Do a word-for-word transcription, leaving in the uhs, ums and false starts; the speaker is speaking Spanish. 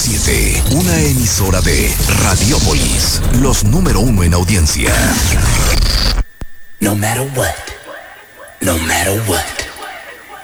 siete, una emisora de Radiópolis, los número uno en audiencia. No matter what, no matter what.